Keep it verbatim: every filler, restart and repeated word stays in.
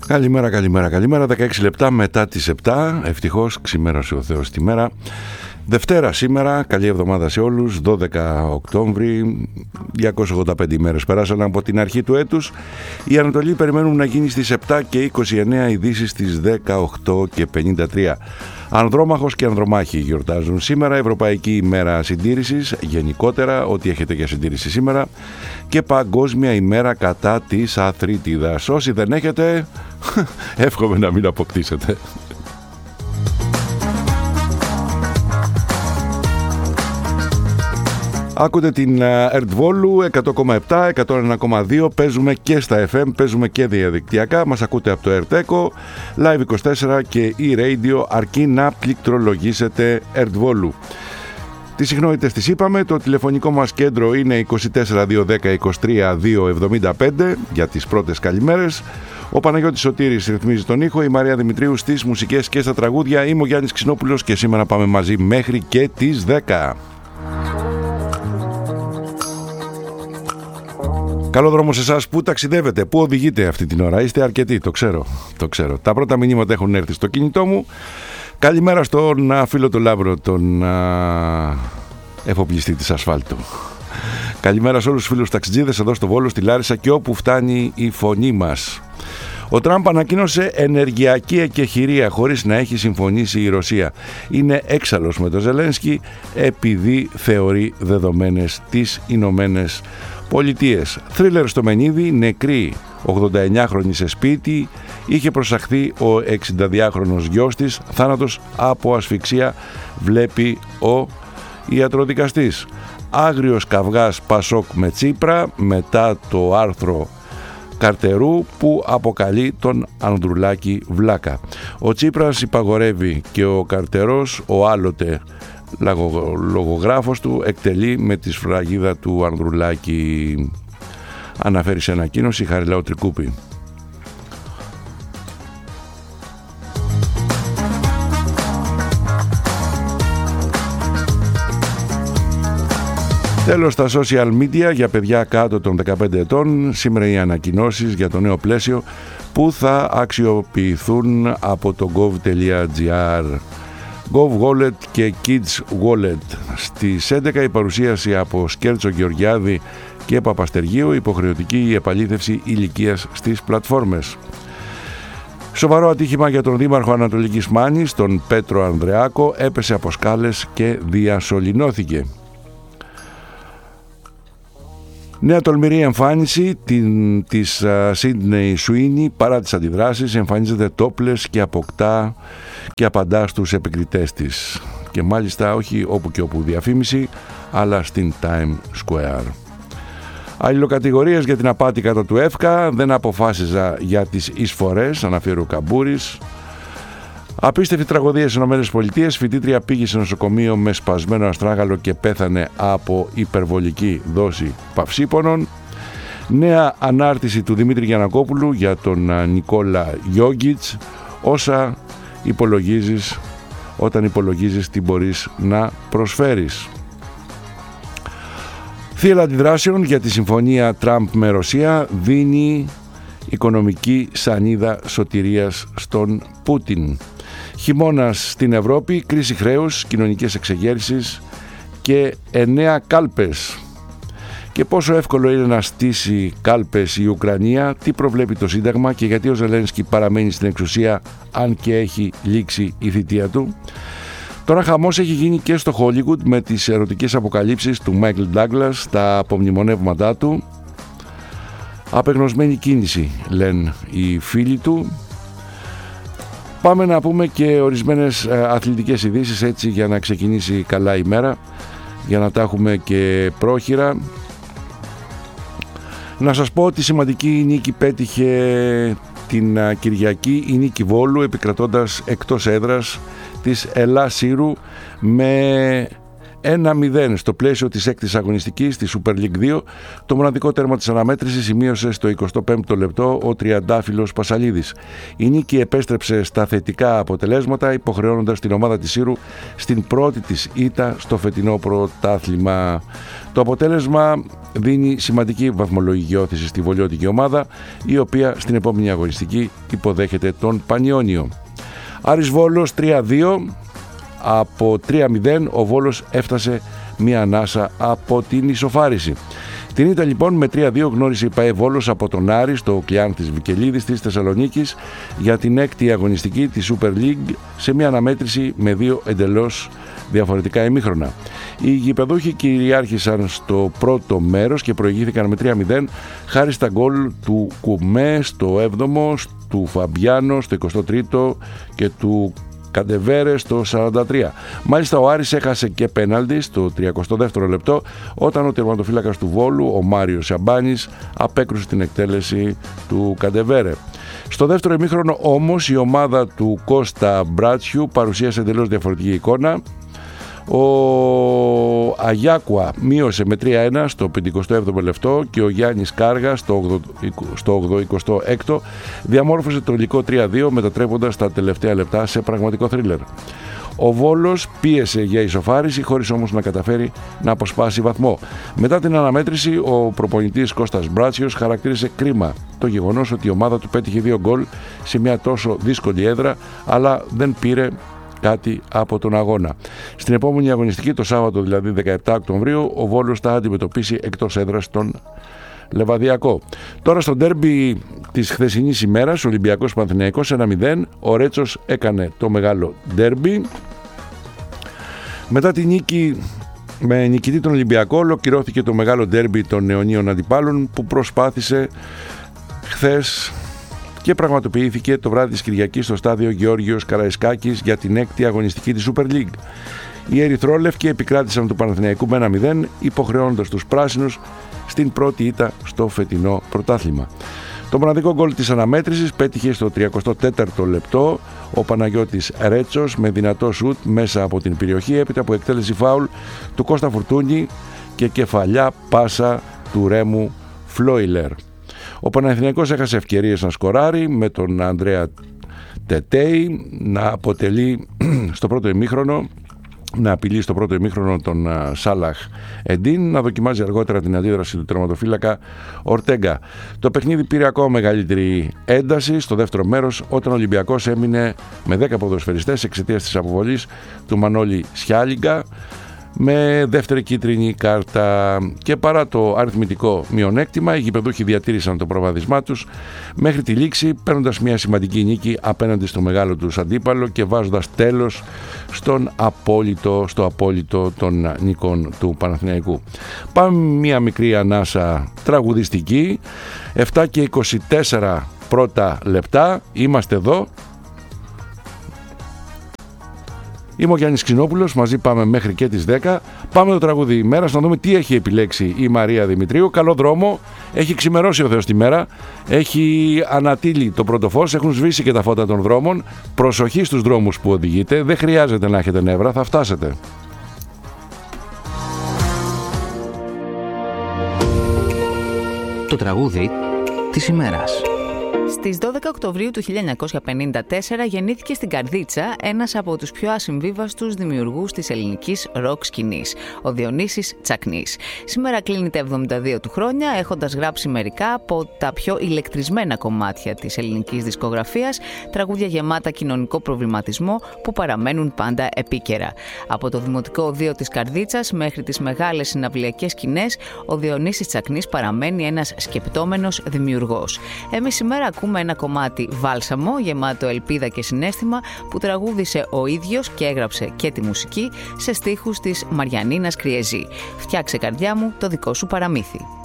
Καλημέρα, καλημέρα, καλημέρα. δεκαέξι λεπτά μετά τις επτά. Ευτυχώς ξημέρωσε ο Θεός τη μέρα. Δευτέρα σήμερα, καλή εβδομάδα σε όλους. δώδεκα Οκτώβρη, διακόσιες ογδόντα πέντε ημέρες περάσαν από την αρχή του έτους. Η Ανατολή περιμένουν να γίνει στις επτά και είκοσι εννέα, οι Δύσεις στις δεκαοκτώ και πενήντα τρία. Ανδρόμαχος και Ανδρομάχοι γιορτάζουν σήμερα, Ευρωπαϊκή ημέρα συντήρησης, γενικότερα ό,τι έχετε για συντήρηση σήμερα, και Παγκόσμια ημέρα κατά της αθρίτιδας. Όσοι δεν έχετε, εύχομαι να μην αποκτήσετε. Ακούτε την ΕΡΤ Βόλου εκατό κόμμα επτά, εκατό ένα κόμμα δύο, παίζουμε και στα εφ εμ, παίζουμε και διαδικτυακά, μας ακούτε από το ΕΡΤ Echo, Live είκοσι τέσσερα και e-radio, αρκεί να πληκτρολογήσετε ΕΡΤ Βόλου. Τις συχνότητες τις είπαμε, το τηλεφωνικό μας κέντρο είναι είκοσι τέσσερα δύο δέκα είκοσι τρία δύο εβδομήντα πέντε για τις πρώτες καλημέρες. Ο Παναγιώτης Σωτήρης ρυθμίζει τον ήχο, η Μαρία Δημητρίου στις μουσικές και στα τραγούδια, είμαι ο Γιάννης Ξινόπουλος και σήμερα πάμε μαζί μέχρι και τις δέκα. Καλό δρόμο σε εσάς που ταξιδεύετε, που οδηγείτε αυτή την ώρα. Είστε αρκετοί, το ξέρω, το ξέρω. Τα πρώτα μηνύματα έχουν έρθει στο κινητό μου. Καλημέρα στον φίλο του Λάμπρο, τον α, εφοπλιστή της ασφάλτου. Καλημέρα σε όλους τους φίλους ταξιτζίδες εδώ στο Βόλο, στη Λάρισα και όπου φτάνει η φωνή μας. Ο Τραμπ ανακοίνωσε ενεργειακή εκεχηρία χωρίς να έχει συμφωνήσει η Ρωσία. Είναι έξαλλος με τον Ζελένσκι επειδή θεωρεί δεδομένες τις Ηνωμένες Πολιτείες. Θρίλερ στο Μενίδη, νεκρή ογδονταεννιάχρονη σε σπίτι, είχε προσαχθεί ο εξηνταδυάχρονος γιος της, θάνατος από ασφυξία, βλέπει ο ιατροδικαστής. Άγριος καυγάς Πασόκ με Τσίπρα μετά το άρθρο Καρτερού που αποκαλεί τον Ανδρουλάκη βλάκα. Ο Τσίπρας υπαγορεύει και ο Καρτερός, ο άλλοτε λογογράφος του, εκτελεί με τη σφραγίδα του Ανδρουλάκη, αναφέρει σε ανακοίνωση Χαριλάου Τρικούπη. Τέλος, στα social media για παιδιά κάτω των δεκαπέντε ετών, σήμερα οι ανακοινώσεις για το νέο πλαίσιο που θα αξιοποιηθούν από το gov.gr. GovWallet και Kids Wallet. Στις έντεκα η παρουσίαση από Σκέρτσο Γεωργιάδη και Παπαστεργίου, υποχρεωτική η επαλήθευση ηλικίας στις πλατφόρμες. Σοβαρό ατύχημα για τον Δήμαρχο Ανατολικής Μάνης, τον Πέτρο Ανδρεάκο, έπεσε από σκάλες και διασωληνώθηκε. Νέα τολμηρή εμφάνιση την, της Σίντνεϊ Σουίνι, παρά τις αντιδράσεις εμφανίζεται τόπλες και αποκτά και απαντά στους επικριτές της, και μάλιστα όχι όπου και όπου διαφήμιση, αλλά στην Times Square. Αλληλοκατηγορίες για την απάτη κατά του ΕΦΚΑ, δεν αποφάσιζα για τις εισφορές, αναφέρει ο Καμπούρης. Απίστευτη τραγωδία στις ΗΠΑ, φοιτήτρια πήγε σε νοσοκομείο με σπασμένο αστράγαλο και πέθανε από υπερβολική δόση παυσίπονων. Νέα ανάρτηση του Δημήτρη Γιαννακόπουλου για τον Νικόλα Γιόγκιτς, όσα υπολογίζεις όταν υπολογίζεις τι μπορείς να προσφέρεις. Θύελλα αντιδράσεων για τη συμφωνία Τραμπ με Ρωσία, δίνει οικονομική σανίδα σωτηρίας στον Πούτιν. Χειμώνας στην Ευρώπη, κρίση χρέους, κοινωνικές εξεγέρσεις και εννέα κάλπες. Και πόσο εύκολο είναι να στήσει κάλπες η Ουκρανία, τι προβλέπει το Σύνταγμα και γιατί ο Ζελένσκι παραμένει στην εξουσία αν και έχει λήξει η θητεία του. Τώρα χαμός έχει γίνει και στο Χόλιγουντ με τις ερωτικές αποκαλύψεις του Μάικλ Ντάγκλας στα απομνημονεύματά του. Απεγνωσμένη κίνηση, λένε οι φίλοι του. Πάμε να πούμε και ορισμένες αθλητικές ειδήσεις, έτσι, για να ξεκινήσει καλά η μέρα, για να τα έχουμε και πρόχειρα. Να σας πω ότι σημαντική νίκη πέτυχε την Κυριακή η Νίκη Βόλου, επικρατώντας εκτός έδρας της Ελλάς Σύρου με ένα μηδέν στο πλαίσιο της έκτης αγωνιστικής στη Super League δύο. Το μοναδικό τέρμα της αναμέτρησης σημείωσε στο εικοστό πέμπτο λεπτό ο τριαντάφυλλος Πασαλίδης. Η νίκη επέστρεψε στα θετικά αποτελέσματα, υποχρεώνοντας την ομάδα της Σύρου στην πρώτη της ήττα στο φετινό πρωτάθλημα. Το αποτέλεσμα δίνει σημαντική βαθμολογική όθηση στη βολιώτικη ομάδα, η οποία στην επόμενη αγωνιστική υποδέχεται τον Πανιόνιο. Άρης Βόλος τρία δύο. Από τρία μηδέν ο Βόλος έφτασε μία ανάσα από την ισοφάριση. Την ήττα λοιπόν με τρία δύο γνώρισε η ΠΑΕ Βόλος από τον Άρη στο Κλιάν της Βικελίδης της Θεσσαλονίκης για την έκτη αγωνιστική της Super League σε μια αναμέτρηση με δύο εντελώς διαφορετικά ημίχρονα. Οι γηπεδούχοι κυριάρχησαν στο πρώτο μέρος και προηγήθηκαν με τρία μηδέν χάρη στα γκολ του Κουμέ στο έβδομο, του Φαμπιάνο στο εικοστό τρίτο και του Καντεβέρε στο σαράντα τρία. Μάλιστα ο Άρης έχασε και πέναλτι στο τριακοστό δεύτερο λεπτό όταν ο τερματοφύλακας του Βόλου, ο Μάριος Σαμπάνης, απέκρουσε την εκτέλεση του Καντεβέρε. Στο δεύτερο ημίχρονο όμως η ομάδα του Κώστα Μπράτσιου παρουσίασε εντελώς διαφορετική εικόνα. Ο Αγιάκουα μείωσε με τρία ένα στο πενηκοστό έβδομο λεπτό και ο Γιάννης Κάργα στο ογδοηκοστό έκτο διαμόρφωσε το υλικό τρία δύο, μετατρέποντας τα τελευταία λεπτά σε πραγματικό θρίλερ. Ο Βόλος πίεσε για ισοφάριση χωρίς όμως να καταφέρει να αποσπάσει βαθμό. Μετά την αναμέτρηση ο προπονητής Κώστας Μπράτσιος χαρακτήρισε κρίμα το γεγονός ότι η ομάδα του πέτυχε δύο γκολ σε μια τόσο δύσκολη έδρα, αλλά δεν πήρε κάτι από τον αγώνα. Στην επόμενη αγωνιστική, το Σάββατο δηλαδή δεκαεπτά Οκτωβρίου, ο Βόλος θα αντιμετωπίσει εκτός έδρας τον Λεβαδιακό. Τώρα στο ντέρμπι της χθεσινής ημέρας, Ολυμπιακός Παναθηναϊκός ένα μηδέν, ο Ρέτσος έκανε το μεγάλο ντέρμπι. Μετά τη νίκη με νικητή τον Ολυμπιακό ολοκληρώθηκε το μεγάλο ντέρμπι των αιωνίων αντιπάλων που προσπάθησε χθες και πραγματοποιήθηκε το βράδυ της Κυριακής στο στάδιο Γεώργιος Καραϊσκάκης για την έκτη αγωνιστική της Super League. Οι ερυθρόλευκοι επικράτησαν του Παναθηναϊκού με ένα μηδέν, υποχρεώνοντας τους πράσινους στην πρώτη ήττα στο φετινό πρωτάθλημα. Το μοναδικό γκολ της αναμέτρησης πέτυχε στο τριακοστό τέταρτο λεπτό ο Παναγιώτης Ρέτσος με δυνατό σουτ μέσα από την περιοχή έπειτα από εκτέλεση φάουλ του Κώστα Φουρτούνη και κεφαλιά πάσα του Ρέμου Φλόιλερ. Ο Παναθηναϊκός έχασε ευκαιρίες να σκοράρει με τον Ανδρέα Τετέι να αποτελεί στο πρώτο ημίχρονο, να απειλεί στο πρώτο ημίχρονο τον Σάλαχ Εντίν, να δοκιμάζει αργότερα την αντίδραση του τερματοφύλακα Ορτέγκα. Το παιχνίδι πήρε ακόμα μεγαλύτερη ένταση στο δεύτερο μέρος όταν ο Ολυμπιακός έμεινε με δέκα ποδοσφαιριστές εξαιτίας της αποβολής του Μανώλη Σιάλιγκα με δεύτερη κίτρινη κάρτα. Και παρά το αριθμητικό μειονέκτημα, οι γηπεδούχοι διατήρησαν το προβάδισμά τους μέχρι τη λήξη, παίρνοντας μια σημαντική νίκη απέναντι στο μεγάλο τους αντίπαλο και βάζοντας τέλος στον απόλυτο, στο απόλυτο των νικών του Παναθηναϊκού. Πάμε μια μικρή ανάσα τραγουδιστική. επτά και είκοσι τέσσερα πρώτα λεπτά, είμαστε εδώ. Είμαι ο Γιάννης Ξινόπουλος, μαζί πάμε μέχρι και τις δέκα. Πάμε το τραγούδι ημέρας να δούμε τι έχει επιλέξει η Μαρία Δημητρίου. Καλό δρόμο, έχει ξημερώσει ο Θεός τη μέρα, έχει ανατείλει το πρώτο φως, έχουν σβήσει και τα φώτα των δρόμων. Προσοχή στους δρόμους που οδηγείτε, δεν χρειάζεται να έχετε νεύρα, θα φτάσετε. Το τραγούδι της ημέρας. Στις δώδεκα Οκτωβρίου του χίλια εννιακόσια πενήντα τέσσερα γεννήθηκε στην Καρδίτσα ένας από τους πιο ασυμβίβαστους δημιουργούς της ελληνικής ροκ σκηνής, ο Διονύσης Τσακνής. Σήμερα κλείνει τα εβδομήντα δύο του χρόνια, έχοντας γράψει μερικά από τα πιο ηλεκτρισμένα κομμάτια της ελληνικής δισκογραφίας, τραγούδια γεμάτα κοινωνικό προβληματισμό που παραμένουν πάντα επίκαιρα. Από το Δημοτικό Οδείο της Καρδίτσας μέχρι τις μεγάλες συναυλιακές σκηνές, ο Διονύσης Τσακνής παραμένει ένας σκεπτόμενος δημιουργός. Εμείς σήμερα ακούμε ένα κομμάτι βάλσαμο, γεμάτο ελπίδα και συναίσθημα, που τραγούδισε ο ίδιος και έγραψε και τη μουσική σε στίχους της Μαριανίνας Κριεζή. Φτιάξε καρδιά μου το δικό σου παραμύθι.